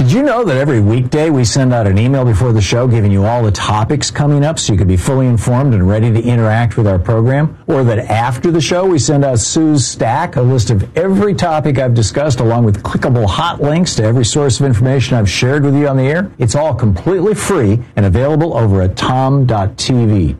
Did you know that every weekday we send out an email before the show giving you all the topics coming up so you can be fully informed and ready to interact with our program? Or that after the show we send out Sue's Stack, a list of every topic I've discussed along with clickable hot links to every source of information I've shared with you on the air? It's all completely free and available over at tom.tv,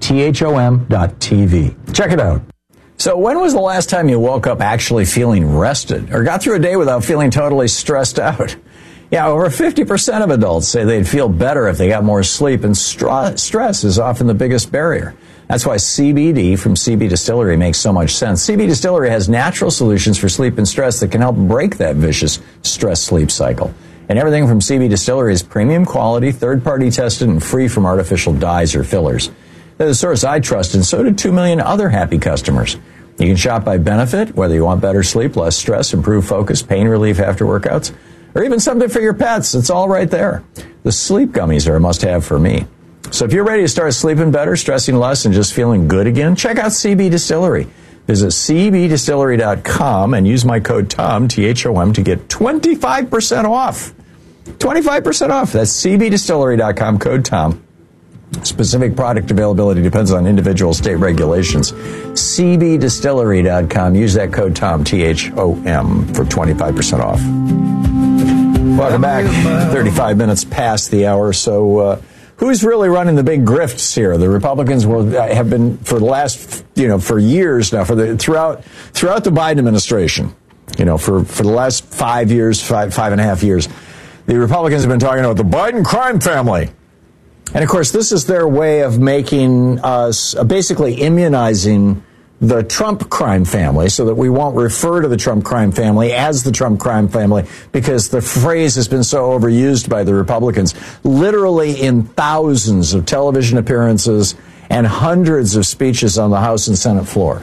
THOM.tv. Check it out. So when was the last time you woke up actually feeling rested or got through a day without feeling totally stressed out? Yeah, over 50% of adults say they'd feel better if they got more sleep, and stress is often the biggest barrier. That's why CBD from CB Distillery makes so much sense. CB Distillery has natural solutions for sleep and stress that can help break that vicious stress-sleep cycle. And everything from CB Distillery is premium quality, third-party tested, and free from artificial dyes or fillers. They're the source I trust, and so do 2 million other happy customers. You can shop by benefit, whether you want better sleep, less stress, improved focus, pain relief after workouts, or even something for your pets. It's all right there. The sleep gummies are a must-have for me. So if you're ready to start sleeping better, stressing less, and just feeling good again, check out CB Distillery. Visit cbdistillery.com and use my code TOM, THOM, to get 25% off. 25% off. That's cbdistillery.com, code TOM. Specific product availability depends on individual state regulations. cbdistillery.com. Use that code TOM, THOM, for 25% off. Welcome back. 35 minutes past the hour. So who's really running the big grifts here? The Republicans have been for the last, for years now, throughout the Biden administration, for the last 5 years, five and a half years, the Republicans have been talking about the Biden crime family. And, of course, this is their way of making us basically immunizing the Trump crime family so that we won't refer to the Trump crime family as the Trump crime family because the phrase has been so overused by the Republicans, literally in thousands of television appearances and hundreds of speeches on the House and Senate floor.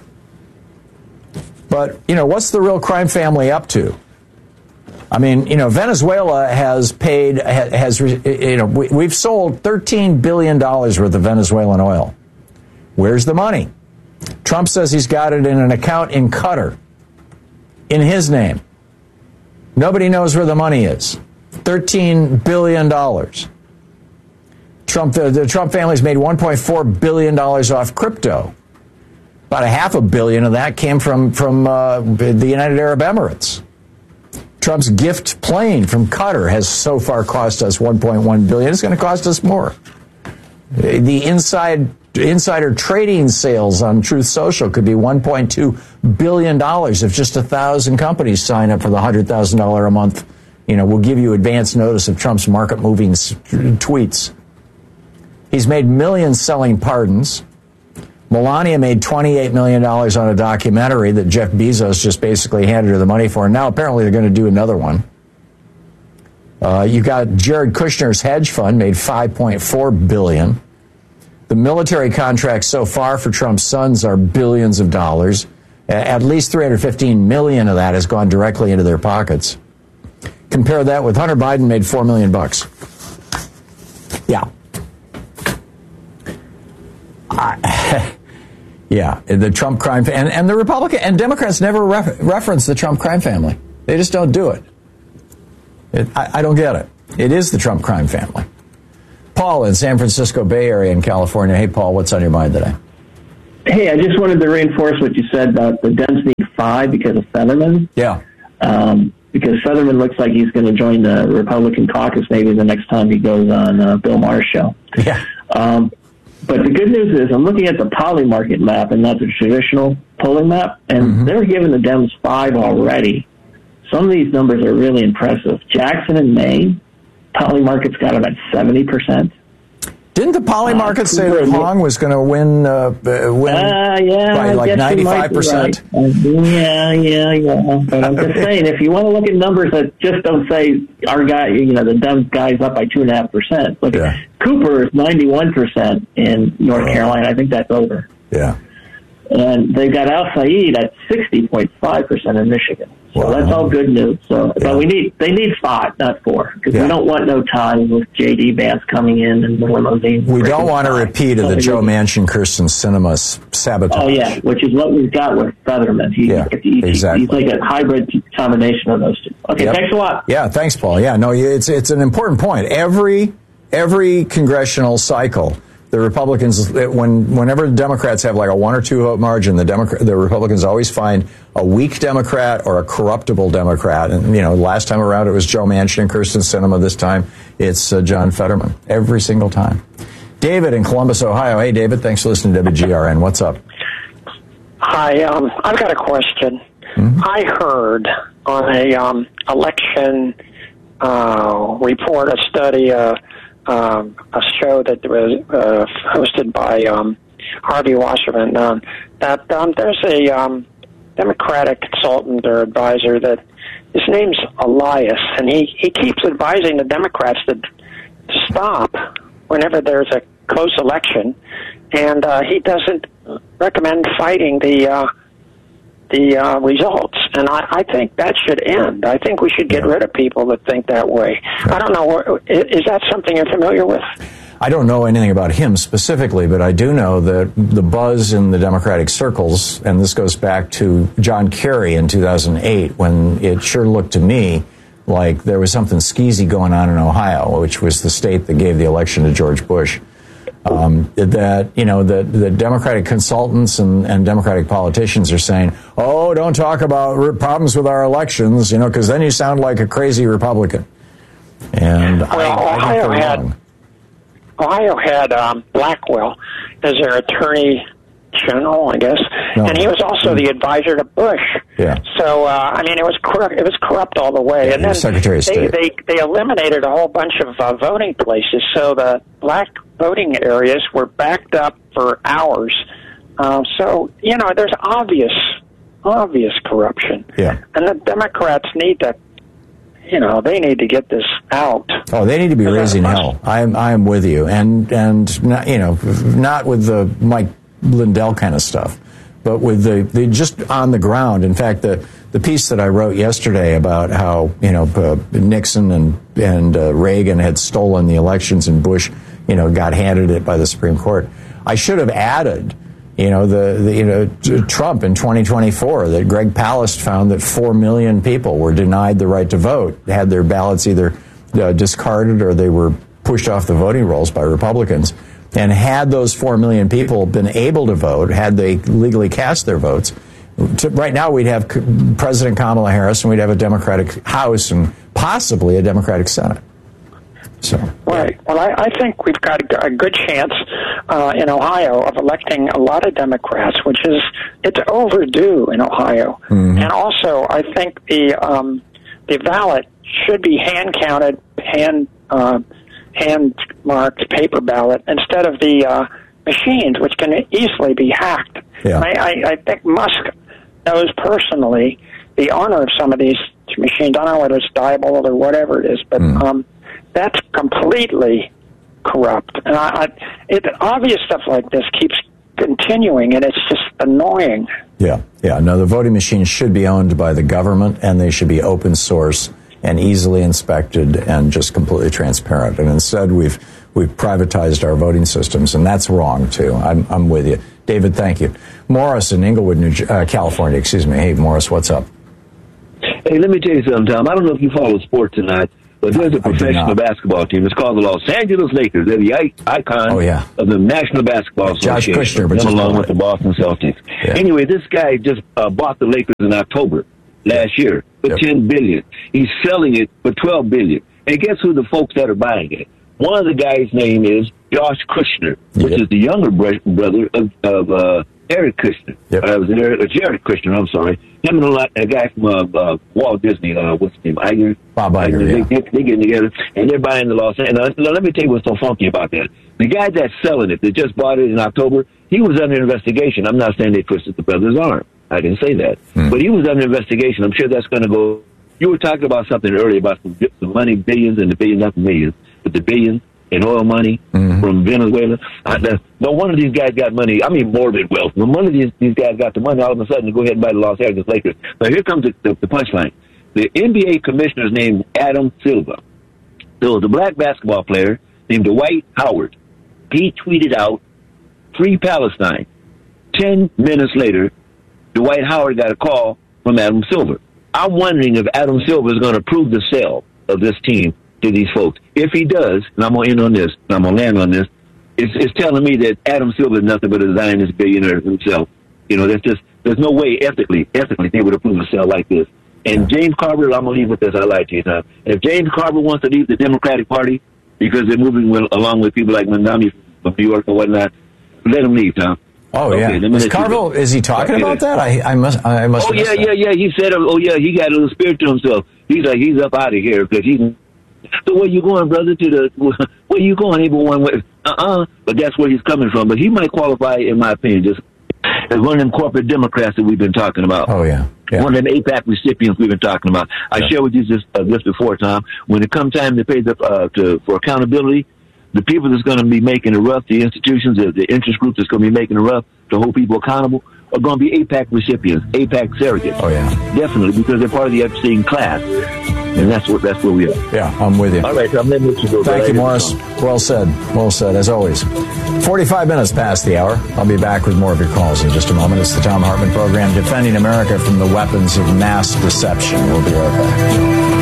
But, what's the real crime family up to? I mean, Venezuela has paid, we've sold $13 billion worth of Venezuelan oil. Where's the money? Trump says he's got it in an account in Qatar, in his name. Nobody knows where the money is. $13 billion. The Trump family's made $1.4 billion off crypto. About $500 million of that came from the United Arab Emirates. Trump's gift plane from Qatar has so far cost us $1.1 billion. It's going to cost us more. The insider trading sales on Truth Social could be $1.2 billion if just 1,000 companies sign up for the $100,000 a month. We'll give you advance notice of Trump's market-moving tweets. He's made millions selling pardons. Melania made $28 million on a documentary that Jeff Bezos just basically handed her the money for. And now apparently they're going to do another one. You got Jared Kushner's hedge fund made $5.4 billion. The military contracts so far for Trump's sons are billions of dollars. At least $315 million of that has gone directly into their pockets. Compare that with Hunter Biden made $4 million. Yeah. Yeah, the Trump crime and the Republican and Democrats never reference the Trump crime family. They just don't do it. I don't get it. It is the Trump crime family. Paul in San Francisco Bay Area in California. Hey, Paul, what's on your mind today? Hey, I just wanted to reinforce what you said about the Dems need 5 because of Fetterman. Yeah. Because Fetterman looks like he's going to join the Republican caucus maybe the next time he goes on Bill Maher's show. Yeah. But the good news is I'm looking at the Polymarket map and not the traditional polling map, and they're giving the Dems 5 already. Some of these numbers are really impressive. Jackson and Maine, Polymarket's got them at 70%. Didn't the Polymarket say that Hong was going to win by like 95%? Right. Yeah. But I'm just saying, if you want to look at numbers that just don't say our guy, the Dem guy's up by 2.5%. Look at Cooper is 91% in North Carolina. I think that's over. Yeah. And they got Al Said at 60.5% in Michigan. So that's all good news. So, but they need 5, not 4, because we don't want no ties with J.D. Vance coming in and the limousine. We don't want a repeat of the Joe Manchin, Kyrsten Sinema sabotage. Oh, yeah, which is what we've got with Fetterman. Exactly. He's like a hybrid combination of those two. Okay, thanks a lot. Yeah, thanks, Paul. Yeah, no, it's an important point. Every congressional cycle, the Republicans, whenever the Democrats have like a 1 or 2 vote margin, the Republicans always find a weak Democrat or a corruptible Democrat. And, last time around it was Joe Manchin and Kyrsten Sinema. This time it's John Fetterman. Every single time. David in Columbus, Ohio. Hey, David, thanks for listening to WGRN. What's up? Hi, I've got a question. Mm-hmm. I heard on a election report, a study, a show that was hosted by Harvey Wasserman, that there's a Democratic consultant or advisor that his name's Elias, and he keeps advising the Democrats to stop whenever there's a close election, and he doesn't recommend fighting the results, and I think that should end. I think we should get rid of people that think that way. I don't know, is that something you're familiar with? I don't know anything about him specifically, but I do know that the buzz in the Democratic circles, and this goes back to John Kerry in 2008, when it sure looked to me like there was something skeezy going on in Ohio, which was the state that gave the election to George Bush. The Democratic consultants and Democratic politicians are saying, oh, don't talk about problems with our elections, because then you sound like a crazy Republican. And Ohio had Blackwell as their attorney general, I guess, and he was also the advisor to Bush. Yeah. So it was corrupt. It was corrupt all the way. Yeah, and then Secretary of State. They eliminated a whole bunch of voting places, so the black voting areas were backed up for hours. There's obvious corruption. Yeah. And the Democrats need to. They need to get this out. Oh, they need to be raising hell. I'm with you, and not, not with the Mike Lindell kind of stuff, but with the just on the ground. In fact, the piece that I wrote yesterday about how Nixon and Reagan had stolen the elections and Bush got handed it by the Supreme Court. I should have added Trump in 2024, that Greg Palast found that 4 million people were denied the right to vote, had their ballots either discarded or they were pushed off the voting rolls by Republicans. And had those 4 million people been able to vote, had they legally cast their votes, right now we'd have President Kamala Harris and we'd have a Democratic House and possibly a Democratic Senate. So, right. Well, I think we've got a good chance in Ohio of electing a lot of Democrats, it's overdue in Ohio. Mm-hmm. And also, I think the ballot should be hand counted, hand marked paper ballot instead of the machines, which can easily be hacked. Yeah. I think Musk knows personally the owner of some of these machines. I don't know whether it's Diebold or whatever it is, but that's completely corrupt. And obvious stuff like this keeps continuing, and it's just annoying. Yeah. No, the voting machines should be owned by the government, and they should be open source and easily inspected and just completely transparent. And instead, we've privatized our voting systems, and that's wrong too. I'm with you, David. Thank you, Morris in Inglewood, California. Excuse me. Hey, Morris, what's up? Hey, let me tell you something, Tom. I don't know if you follow sports tonight, but there's a professional basketball team. It's called the Los Angeles Lakers. They're the icon of the National Basketball Association, Josh Kushner, along with the Boston Celtics. Yeah. Anyway, this guy just bought the Lakers in October last year for $10 billion. He's selling it for $12 billion. And guess who the folks that are buying it? One of the guys' name is Josh Kushner, which is the younger brother of Eric Kushner. Jared Kushner, I'm sorry. Him and a guy from Walt Disney, what's his name? Iger? Bob Iger, They're getting together, and they're buying the Los Angeles. Now, let me tell you what's so funky about that. The guy that's selling it, that just bought it in October, he was under investigation. I'm not saying they twisted the brother's arm. I didn't say that. But he was under investigation. I'm sure that's going to go. You were talking about something earlier about the money, billions, and the billions, not the millions, but the billions. and oil money from Venezuela. No one of these guys got money. I mean, morbid wealth. When one of these guys got the money, all of a sudden, to go ahead and buy the Los Angeles Lakers. Now, here comes the punchline. The NBA commissioner is named Adam Silver. There was a black basketball player named Dwight Howard. He tweeted out, "Free Palestine." 10 minutes later, Dwight Howard got a call from Adam Silver. I'm wondering if Adam Silver is going to approve the sale of this team to these folks. If he does, and I'm going to end on this, and I'm going to land on this, it's telling me that Adam Silver is nothing but a Zionist billionaire himself. You know, there's no way ethically they would approve a sale like this. And James Carver, I'm going to leave with this. I lied to you, Tom. If James Carver wants to leave the Democratic Party because they're moving along with people like Mandami from New York or whatnot, let him leave, Tom. Oh, okay, yeah. Is Carville, is he talking about that? I must. Oh, yeah. He said, he got a little spirit to himself. He's like, he's up out of here because he's. So where you going, brother? Where you going? But that's where he's coming from. But he might qualify, in my opinion, just as one of them corporate Democrats that we've been talking about. Oh, yeah. One of them APAC recipients we've been talking about. I shared with you this before, Tom. When it comes time to pay for accountability, the people that's going to be making it rough, the institutions, the interest groups that's going to be making it rough to hold people accountable, are going to be APAC recipients, APAC surrogates. Oh, yeah. Definitely, because they're part of the Epstein class. And that's where we are. Yeah, I'm with you. All right, I'm letting you go. Thank you, Morris. Well said, as always. 45 minutes past the hour. I'll be back with more of your calls in just a moment. It's the Thom Hartmann Program, defending America from the weapons of mass deception. We'll be right back.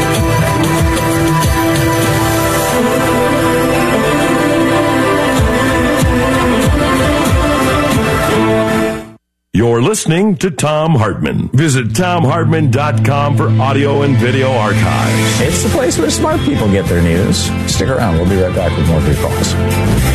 You're listening to Thom Hartmann. Visit ThomHartmann.com for audio and video archives. It's the place where smart people get their news. Stick around. We'll be right back with more of your calls.